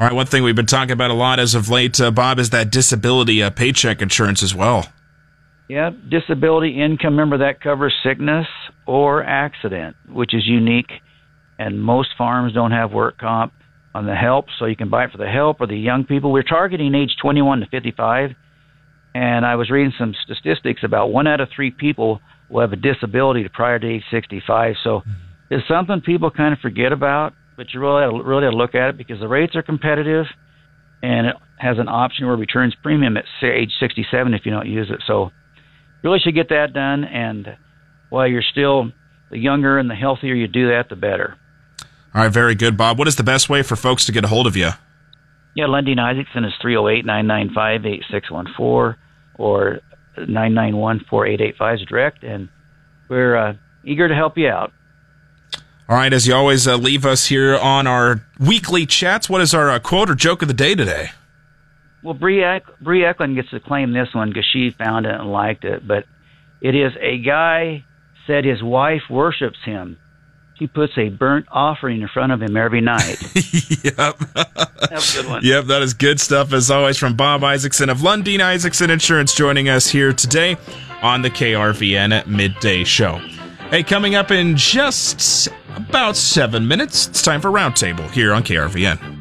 All right, one thing we've been talking about a lot as of late, Bob, is that disability paycheck insurance as well. Yeah, disability income, remember that covers sickness or accident, which is unique, and most farms don't have work comp on the help, so you can buy it for the help or the young people. We're targeting age 21 to 55, and I was reading some statistics about 1 out of 3 people will have a disability prior to age 65, so it's something people kind of forget about, but you really have to look at it because the rates are competitive, and it has an option where it returns premium at age 67 if you don't use it, so really should get that done, and while you're still the younger and the healthier you do that, the better. All right, very good, Bob. What is the best way for folks to get a hold of you? Yeah, Lundeen Isaacson is 308-995-8614 or 991-4885 is direct, and we're eager to help you out. All right, as you always leave us here on our weekly chats, what is our quote or joke of the day today? Well, Bree Eklund gets to claim this one because she found it and liked it, but it is a guy said his wife worships him. She puts a burnt offering in front of him every night. Yep. That's a good one. Yep, that is good stuff, as always, from Bob Isaacson of Lundeen Isaacson Insurance joining us here today on the KRVN Midday Show. Hey, coming up in just about 7 minutes, it's time for Roundtable here on KRVN.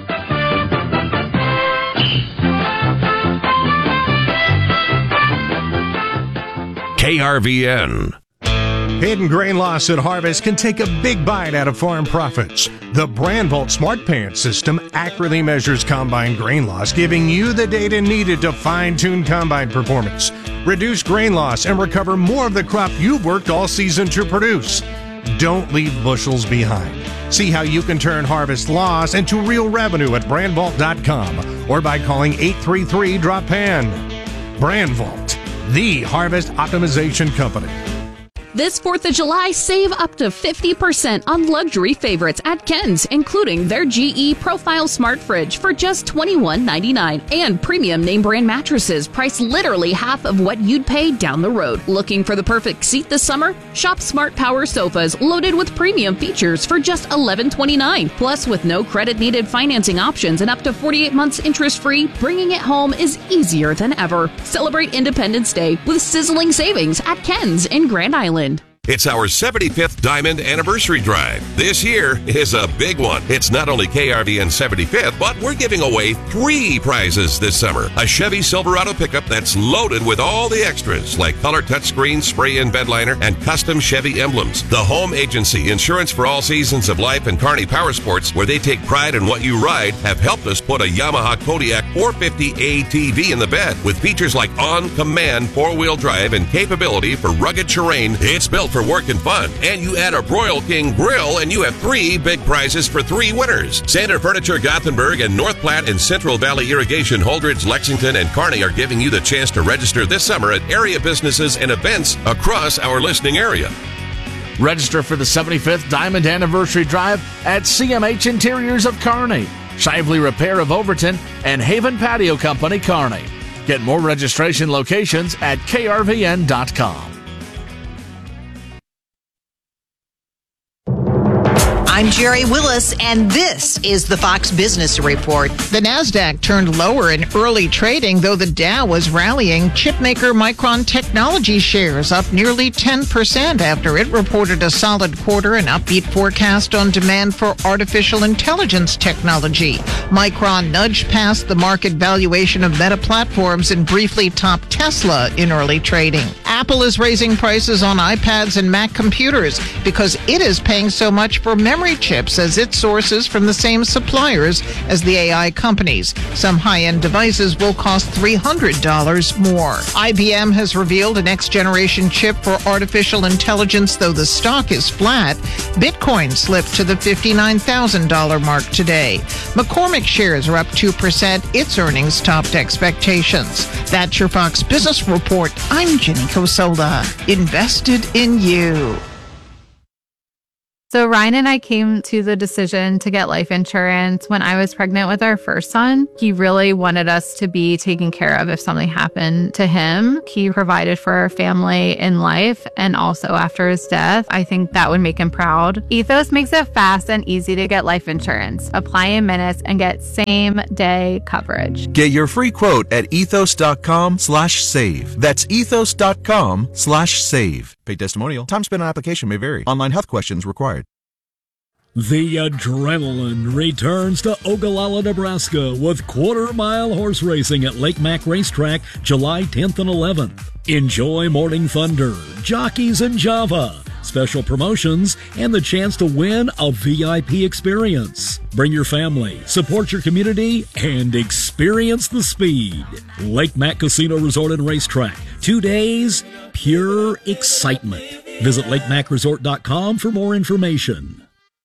KRVN. Hidden grain loss at harvest can take a big bite out of farm profits. The BrandVault Smart Pants system accurately measures combine grain loss, giving you the data needed to fine-tune combine performance, reduce grain loss, and recover more of the crop you've worked all season to produce. Don't leave bushels behind. See how you can turn harvest loss into real revenue at BrandVault.com or by calling 833-DROP-PAN. BrandVault, the harvest optimization company. This 4th of July, save up to 50% on luxury favorites at Ken's, including their GE Profile Smart Fridge for just $21.99 and premium name brand mattresses priced literally half of what you'd pay down the road. Looking for the perfect seat this summer? Shop Smart Power sofas loaded with premium features for just $11.29. Plus, with no credit needed financing options and up to 48 months interest-free, bringing it home is easier than ever. Celebrate Independence Day with sizzling savings at Ken's in Grand Island. It's our 75th Diamond Anniversary Drive. This year is a big one. It's not only KRVN 75th, but we're giving away 3 prizes this summer. A Chevy Silverado pickup that's loaded with all the extras, like color touchscreen, spray-in bed liner, and custom Chevy emblems. The Home Agency, insurance for all seasons of life, and Kearney Power Sports, where they take pride in what you ride, have helped us put a Yamaha Kodiak 450 ATV in the bed with features like on-command 4-wheel drive and capability for rugged terrain. It's built for work and fun. And you add a Broil King grill and you have 3 big prizes for 3 winners. Sander Furniture Gothenburg and North Platte and Central Valley Irrigation Holdridge, Lexington, and Kearney are giving you the chance to register this summer at area businesses and events across our listening area. Register for the 75th Diamond Anniversary Drive at CMH Interiors of Kearney, Shively Repair of Overton, and Haven Patio Company, Kearney. Get more registration locations at krvn.com. I'm Jerry Willis, and this is the Fox Business Report. The Nasdaq turned lower in early trading, though the Dow was rallying. Chipmaker Micron Technology shares up nearly 10% after it reported a solid quarter and upbeat forecast on demand for artificial intelligence technology. Micron nudged past the market valuation of Meta Platforms and briefly topped Tesla in early trading. Apple is raising prices on iPads and Mac computers because it is paying so much for memory chips as it sources from the same suppliers as the AI companies. Some high-end devices will cost $300 more. IBM has revealed a next-generation chip for artificial intelligence, though the stock is flat. Bitcoin slipped to the $59,000 mark today. McCormick shares are up 2%. Its earnings topped expectations. That's your Fox Business Report. I'm Jenny Cosola. Invested in you. So Ryan and I came to the decision to get life insurance when I was pregnant with our first son. He really wanted us to be taken care of if something happened to him. He provided for our family in life and also after his death. I think that would make him proud. Ethos makes it fast and easy to get life insurance. Apply in minutes and get same-day coverage. Get your free quote at ethos.com/save. That's ethos.com/save. Paid testimonial. Time spent on application may vary. Online health questions required. The adrenaline returns to Ogallala, Nebraska with quarter-mile horse racing at Lake Mac Racetrack July 10th and 11th. Enjoy Morning Thunder, jockeys in Java, special promotions, and the chance to win a VIP experience. Bring your family, support your community, and experience the speed. Lake Mac Casino Resort and Racetrack. 2 days, pure excitement. Visit LakeMacResort.com for more information.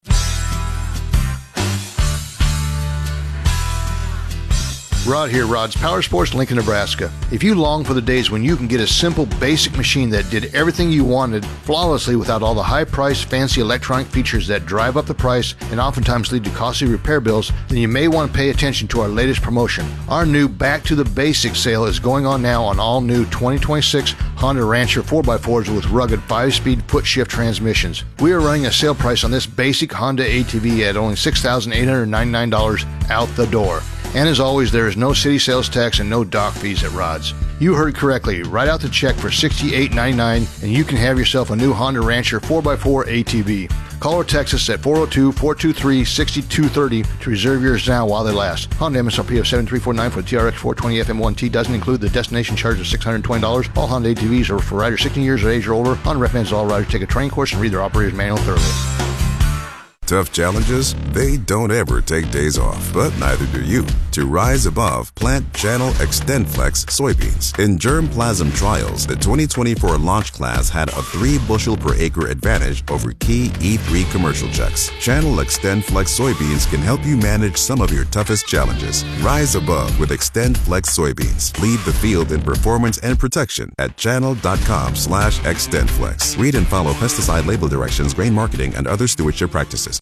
Rod here, Rod's Power Sports, Lincoln, Nebraska. If you long for the days when you can get a simple, basic machine that did everything you wanted flawlessly without all the high-priced, fancy electronic features that drive up the price and oftentimes lead to costly repair bills, then you may want to pay attention to our latest promotion. Our new Back to the Basics sale is going on now on all new 2026 Honda Rancher 4x4s with rugged 5-speed foot-shift transmissions. We are running a sale price on this basic Honda ATV at only $6,899 out the door. And as always, there is no city sales tax and no dock fees at Rod's. You heard correctly. Write out the check for $68.99 and you can have yourself a new Honda Rancher 4x4 ATV. Call or text us at 402-423-6230 to reserve yours now while they last. Honda MSRP of $7,349 for the TRX 420 FM1T doesn't include the destination charge of $620. All Honda ATVs are for riders 16 years of age or older. Honda recommends all riders take a training course and read their operator's manual thoroughly. Tough challenges, they don't ever take days off, but neither do you. To rise above, plant Channel XtendFlex soybeans. In germplasm trials, the 2024 launch class had a 3-bushel per acre advantage over key E3 commercial checks. Channel XtendFlex soybeans can help you manage some of your toughest challenges. Rise above with XtendFlex soybeans. Lead the field in performance and protection at channel.com/XtendFlex. Read and follow pesticide label directions, grain marketing, and other stewardship practices.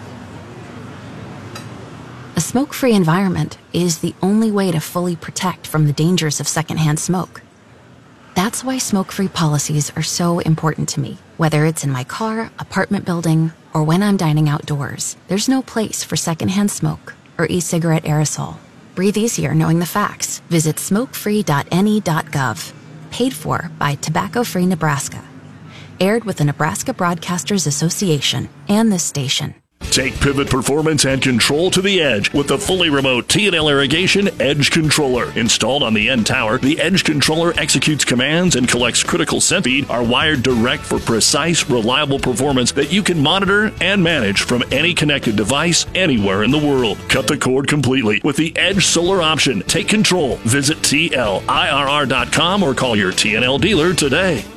A smoke-free environment is the only way to fully protect from the dangers of secondhand smoke. That's why smoke-free policies are so important to me. Whether it's in my car, apartment building, or when I'm dining outdoors, there's no place for secondhand smoke or e-cigarette aerosol. Breathe easier knowing the facts. Visit smokefree.ne.gov. Paid for by Tobacco Free Nebraska. Aired with the Nebraska Broadcasters Association and this station. Take pivot performance and control to the edge with the fully remote T&L Irrigation Edge Controller. Installed on the end tower, the Edge Controller executes commands and collects critical scent feed are wired direct for precise, reliable performance that you can monitor and manage from any connected device anywhere in the world. Cut the cord completely with the Edge Solar option. Take control. Visit TLIRR.com or call your T&L dealer today.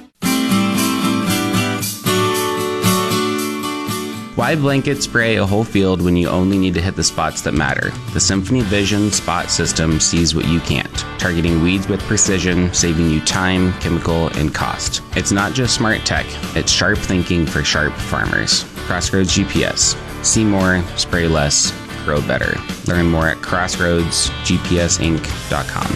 Why blanket spray a whole field when you only need to hit the spots that matter? The Symphony Vision Spot System sees what you can't, targeting weeds with precision, saving you time, chemical, and cost. It's not just smart tech, it's sharp thinking for sharp farmers. Crossroads GPS. See more, spray less, grow better. Learn more at crossroadsgpsinc.com.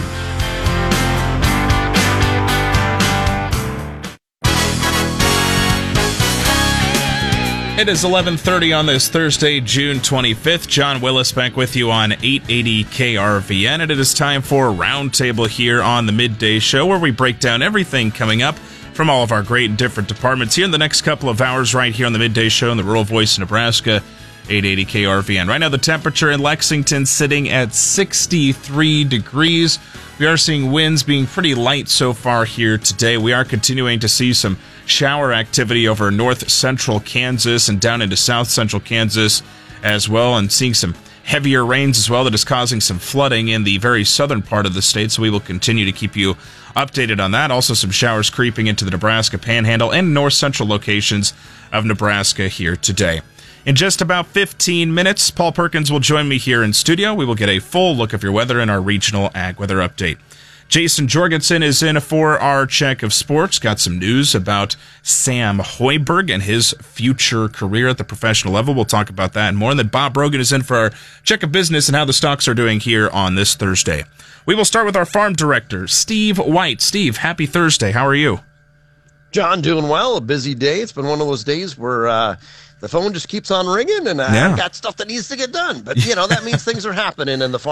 It is 11:30 on this Thursday, June 25th. John Willis back with you on 880 KRVN, and it is time for Roundtable here on the Midday Show, where we break down everything coming up from all of our great and different departments here in the next couple of hours right here on the Midday Show in the Rural Voice of Nebraska, 880 KRVN. Right now, the temperature in Lexington sitting at 63 degrees. We are seeing winds being pretty light so far here today. We are continuing to see some shower activity over north central Kansas and down into south central Kansas as well, and seeing some heavier rains as well that is causing some flooding in the very southern part of the state, so we will continue to keep you updated on that. Also some showers creeping into the Nebraska Panhandle and north central locations of Nebraska here today. In just about 15 minutes, Paul Perkins will join me here in studio. We will get a full look of your weather in our regional ag weather update. Jason Jorgensen is in for our check of sports. Got some news about Sam Hoiberg and his future career at the professional level. We'll talk about that and more. And then Bob Brogan is in for our check of business and how the stocks are doing here on this Thursday. We will start with our farm director, Steve White. Steve, happy Thursday. How are you? John, doing well. A busy day. It's been one of those days where the phone just keeps on ringing, and I've got stuff that needs to get done. But, that means things are happening in the farm.